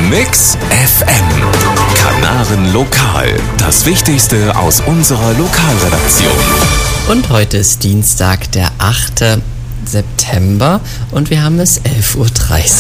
Mix FM. Kanaren Lokal. Das Wichtigste aus unserer Lokalredaktion. Und heute ist Dienstag, der 8. September und wir haben es 11.30 Uhr.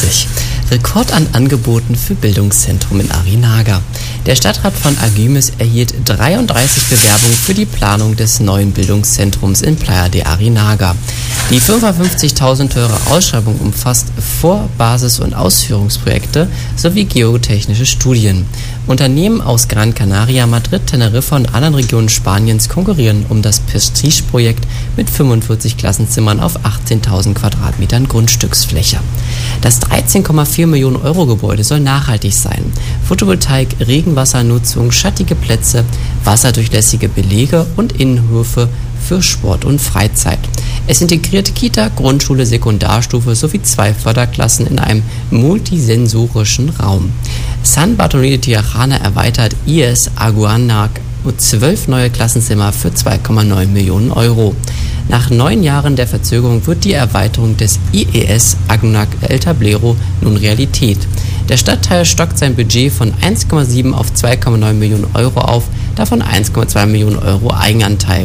Rekord an Angeboten für Bildungszentrum in Arinaga. Der Stadtrat von Agümes erhielt 33 Bewerbungen für die Planung des neuen Bildungszentrums in Playa de Arinaga. Die 55.000 teure Ausschreibung umfasst Vor-, Basis- und Ausführungsprojekte sowie geotechnische Studien. Unternehmen aus Gran Canaria, Madrid, Teneriffa und anderen Regionen Spaniens konkurrieren um das Prestigeprojekt mit 45 Klassenzimmern auf 18.000 Quadratmetern Grundstücksfläche. Das 13,4 Millionen Euro Gebäude soll nachhaltig sein. Photovoltaik, Regenwassernutzung, schattige Plätze, wasserdurchlässige Belege und Innenhöfe für Sport und Freizeit. Es integriert Kita, Grundschule, Sekundarstufe sowie 2 Förderklassen in einem multisensorischen Raum. San Bartolomé de Tirajana erweitert IES Aguanac und 12 neue Klassenzimmer für 2,9 Millionen Euro. Nach 9 Jahren der Verzögerung wird die Erweiterung des IES Aguanac El Tablero nun Realität. Der Stadtteil stockt sein Budget von 1,7 auf 2,9 Millionen Euro auf, davon 1,2 Millionen Euro Eigenanteil.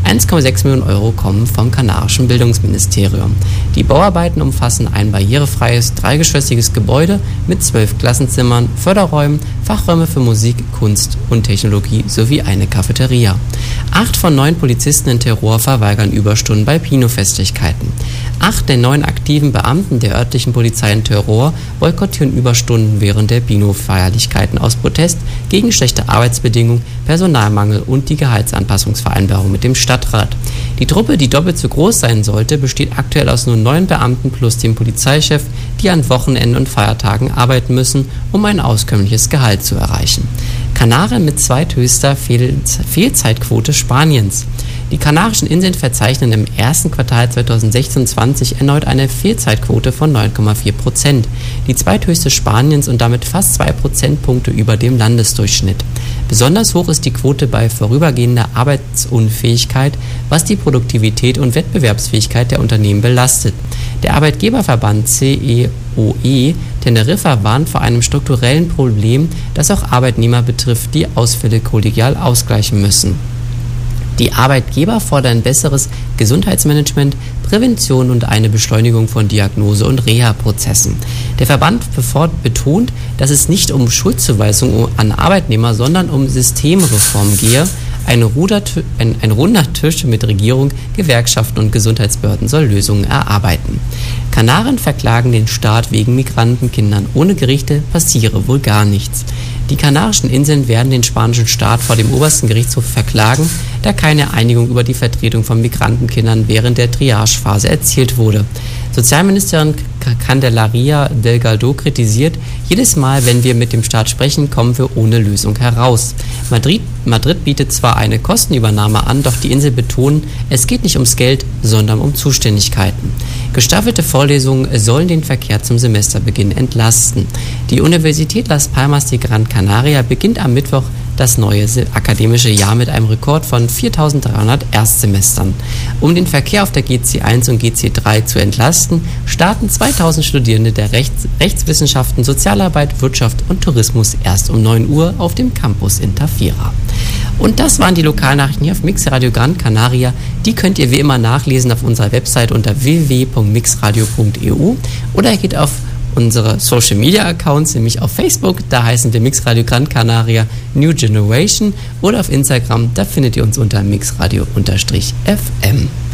1,6 Millionen Euro kommen vom kanarischen Bildungsministerium. Die Bauarbeiten umfassen ein barrierefreies, dreigeschossiges Gebäude mit 12 Klassenzimmern, Förderräumen, Fachräume für Musik, Kunst und Technologie sowie eine Cafeteria. 8 von 9 Polizisten in Terror verweigern Überstunden bei Pino-Festlichkeiten. 8 der 9 aktiven Beamten der örtlichen Polizei in Terror boykottieren Überstunden während der Pino-Feierlichkeiten aus Protest gegen schlechte Arbeitsbedingungen, Personalmangel und die Gehaltsanpassungsvereinbarung mit dem Stadtrat. Die Truppe, die doppelt so groß sein sollte, besteht aktuell aus nur 9 Beamten plus dem Polizeichef, die an Wochenenden und Feiertagen arbeiten müssen, um ein auskömmliches Gehalt zu erreichen. Kanaren mit zweithöchster Fehlzeitquote Spaniens. Die Kanarischen Inseln verzeichnen im ersten Quartal 2016/20 erneut eine Fehlzeitquote von 9,4%, die zweithöchste Spaniens und damit fast 2 Prozentpunkte über dem Landesdurchschnitt. Besonders hoch ist die Quote bei vorübergehender Arbeitsunfähigkeit, was die Produktivität und Wettbewerbsfähigkeit der Unternehmen belastet. Der Arbeitgeberverband CEOE Teneriffa warnt vor einem strukturellen Problem, das auch Arbeitnehmer betrifft, die Ausfälle kollegial ausgleichen müssen. Die Arbeitgeber fordern besseres Gesundheitsmanagement, Prävention und eine Beschleunigung von Diagnose- und Reha-Prozessen. Der Verband betont, dass es nicht um Schuldzuweisung an Arbeitnehmer, sondern um Systemreform gehe. Ein runder Tisch mit Regierung, Gewerkschaften und Gesundheitsbehörden soll Lösungen erarbeiten. Kanaren verklagen den Staat wegen Migrantenkindern. Ohne Gerichte passiere wohl gar nichts. Die Kanarischen Inseln werden den spanischen Staat vor dem obersten Gerichtshof verklagen, da keine Einigung über die Vertretung von Migrantenkindern während der Triagephase erzielt wurde. Sozialministerin Candelaria Delgado kritisiert, jedes Mal, wenn wir mit dem Staat sprechen, kommen wir ohne Lösung heraus. Madrid bietet zwar eine Kostenübernahme an, doch die Insel betonen, es geht nicht ums Geld, sondern um Zuständigkeiten. Gestaffelte Vorlesungen sollen den Verkehr zum Semesterbeginn entlasten. Die Universität Las Palmas de Gran Canaria beginnt am Mittwoch das neue akademische Jahr mit einem Rekord von 4.300 Erstsemestern. Um den Verkehr auf der GC1 und GC3 zu entlasten, starten 2.000 Studierende der Rechtswissenschaften, Sozialarbeit, Wirtschaft und Tourismus erst um 9 Uhr auf dem Campus in Tafira. Und das waren die Lokalnachrichten hier auf Mix Radio Gran Canaria. Die könnt ihr wie immer nachlesen auf unserer Website unter www.mixradio.eu oder ihr geht auf unsere Social Media Accounts, nämlich auf Facebook, da heißen wir Mix Radio Gran Canaria New Generation, oder auf Instagram, da findet ihr uns unter mixradio_fm.